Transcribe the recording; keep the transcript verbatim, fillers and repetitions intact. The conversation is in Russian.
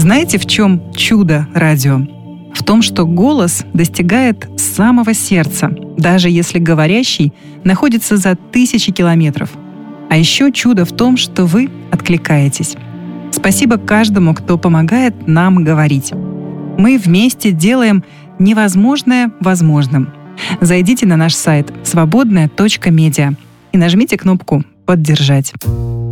Знаете, в чем чудо радио? В том, что голос достигает самого сердца, даже если говорящий находится за тысячи километров. А еще чудо в том, что вы откликаетесь. Спасибо каждому, кто помогает нам говорить. Мы вместе делаем невозможное возможным. Зайдите на наш сайт свободная точка медиа и нажмите кнопку «Поддержать».